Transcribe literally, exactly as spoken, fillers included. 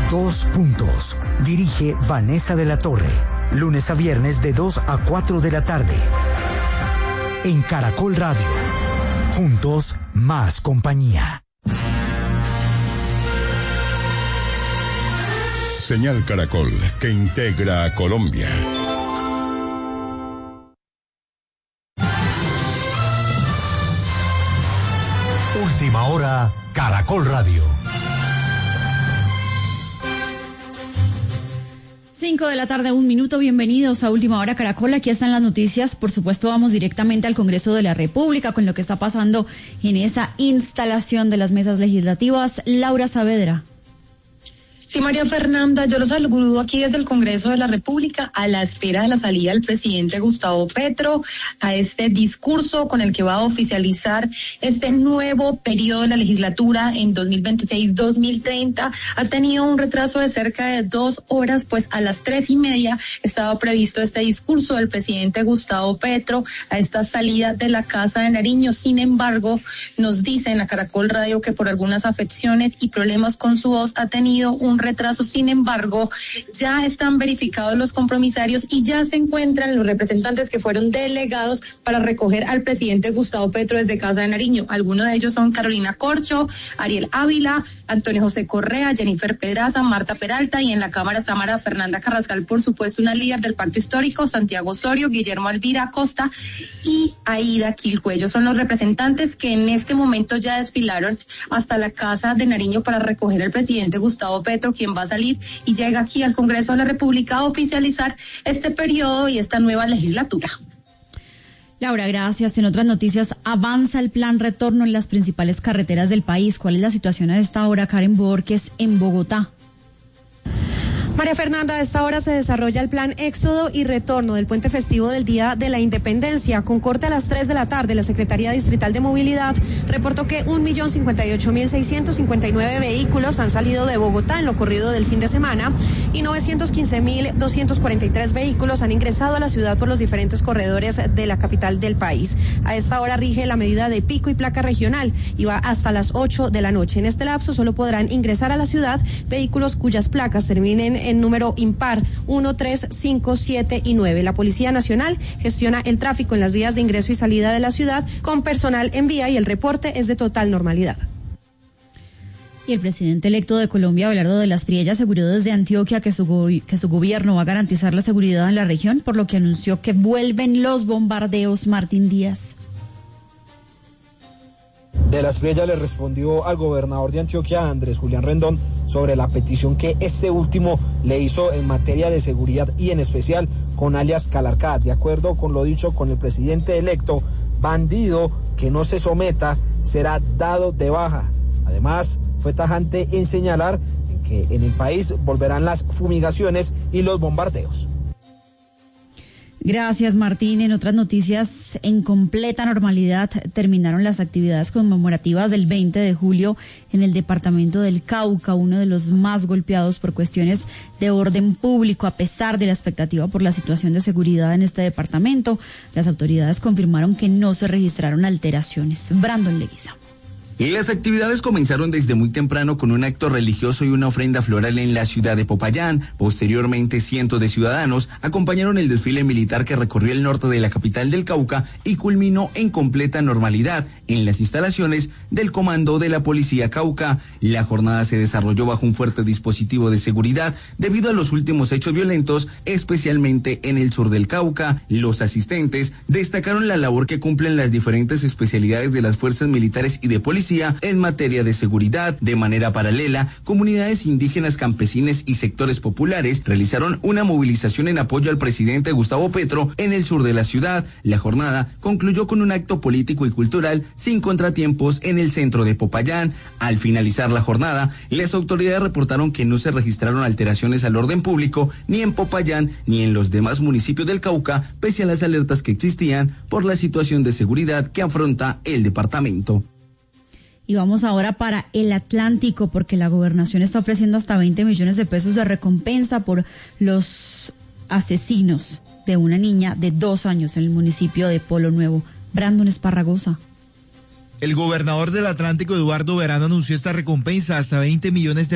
Dos puntos. Dirige Vanessa de la Torre. Lunes a viernes de dos a cuatro de la tarde. En Caracol Radio. Juntos, más compañía. Señal Caracol, que integra a Colombia. Última hora, Caracol Radio. Cinco de la tarde, un minuto, bienvenidos a Última Hora Caracol, aquí están las noticias, por supuesto vamos directamente al Congreso de la República con lo que está pasando en esa instalación de las mesas legislativas. Laura Saavedra. Sí, María Fernanda, yo los saludo aquí desde el Congreso de la República a la espera de la salida del presidente Gustavo Petro a este discurso con el que va a oficializar este nuevo periodo de la legislatura en dos mil veintiséis dos mil treinta. Ha tenido un retraso de cerca de dos horas, pues a las tres y media estaba previsto este discurso del presidente Gustavo Petro a esta salida de la Casa de Nariño. Sin embargo, nos dicen a Caracol Radio que por algunas afecciones y problemas con su voz ha tenido un retraso. Sin embargo, ya están verificados los compromisarios y ya se encuentran los representantes que fueron delegados para recoger al presidente Gustavo Petro desde Casa de Nariño. Algunos de ellos son Carolina Corcho, Ariel Ávila, Antonio José Correa, Jennifer Pedraza, Marta Peralta, y en la Cámara está Mara Fernanda Carrascal, por supuesto una líder del Pacto Histórico, Santiago Osorio, Guillermo Alvira Costa y Aida Quilcuello. Son los representantes que en este momento ya desfilaron hasta la Casa de Nariño para recoger al presidente Gustavo Petro, quien va a salir y llega aquí al Congreso de la República a oficializar este periodo y esta nueva legislatura. Laura, gracias. En otras noticias, avanza el plan retorno en las principales carreteras del país. ¿Cuál es la situación a esta hora, Karen Borges, en Bogotá? María Fernanda, a esta hora se desarrolla el plan éxodo y retorno del puente festivo del Día de la Independencia. Con corte a las tres de la tarde, la Secretaría Distrital de Movilidad reportó que un millón cincuenta y ocho mil seiscientos cincuenta y nueve vehículos han salido de Bogotá en lo corrido del fin de semana y novecientos quince mil doscientos cuarenta y tres vehículos han ingresado a la ciudad por los diferentes corredores de la capital del país. A esta hora rige la medida de pico y placa regional y va hasta las ocho de la noche. En este lapso solo podrán ingresar a la ciudad vehículos cuyas placas terminen en número impar uno, tres, cinco, siete y nueve. La Policía Nacional gestiona el tráfico en las vías de ingreso y salida de la ciudad con personal en vía y el reporte es de total normalidad. Y el presidente electo de Colombia, Abelardo de las Priella, aseguró desde Antioquia que su, go- que su gobierno va a garantizar la seguridad en la región, por lo que anunció que vuelven los bombardeos. Martín Díaz. De las Priella le respondió al gobernador de Antioquia, Andrés Julián Rendón, sobre la petición que este último le hizo en materia de seguridad y en especial con alias Calarcá. De acuerdo con lo dicho con el presidente electo, bandido que no se someta será dado de baja. Además, fue tajante en señalar que en el país volverán las fumigaciones y los bombardeos. Gracias, Martín. En otras noticias, en completa normalidad terminaron las actividades conmemorativas del veinte de julio en el departamento del Cauca, uno de los más golpeados por cuestiones de orden público. A pesar de la expectativa por la situación de seguridad en este departamento, las autoridades confirmaron que no se registraron alteraciones. Brandon Leguizamo. Las actividades comenzaron desde muy temprano con un acto religioso y una ofrenda floral en la ciudad de Popayán. Posteriormente, cientos de ciudadanos acompañaron el desfile militar que recorrió el norte de la capital del Cauca y culminó en completa normalidad en las instalaciones del Comando de la Policía Cauca. La jornada se desarrolló bajo un fuerte dispositivo de seguridad debido a los últimos hechos violentos, especialmente en el sur del Cauca. Los asistentes destacaron la labor que cumplen las diferentes especialidades de las fuerzas militares y de policía en materia de seguridad. De manera paralela, comunidades indígenas, campesinas y sectores populares realizaron una movilización en apoyo al presidente Gustavo Petro en el sur de la ciudad. La jornada concluyó con un acto político y cultural sin contratiempos en el centro de Popayán. Al finalizar la jornada, las autoridades reportaron que no se registraron alteraciones al orden público ni en Popayán ni en los demás municipios del Cauca, pese a las alertas que existían por la situación de seguridad que afronta el departamento. Y vamos ahora para el Atlántico, porque la gobernación está ofreciendo hasta veinte millones de pesos de recompensa por los asesinos de una niña de dos años en el municipio de Polo Nuevo. Brandon Esparragosa. El gobernador del Atlántico, Eduardo Verano, anunció esta recompensa hasta veinte millones de